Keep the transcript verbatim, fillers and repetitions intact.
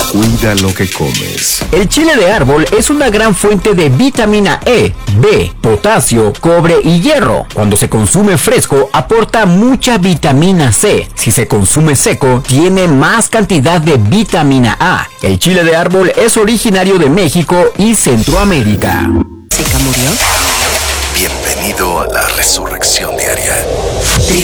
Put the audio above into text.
Cuida lo que comes. El chile de árbol es una gran fuente de vitamina E, B, potasio, cobre y hierro. Cuando se consume fresco, aporta mucha vitamina C. Si se consume seco, tiene más cantidad de vitamina A. El chile de árbol es originario de México y Centroamérica. ¿Zika murió? Bienvenido a la resurrección diaria.